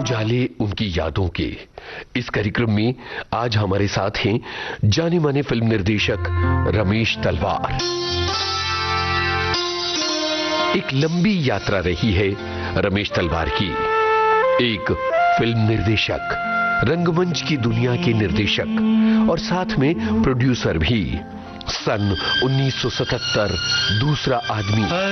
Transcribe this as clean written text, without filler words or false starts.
उजाले उनकी यादों के इस कार्यक्रम में आज हमारे साथ हैं जाने माने फिल्म निर्देशक रमेश तलवार। एक लंबी यात्रा रही है रमेश तलवार की। एक फिल्म निर्देशक, रंगमंच की दुनिया के निर्देशक और साथ में प्रोड्यूसर भी। सन 1977 दूसरा आदमी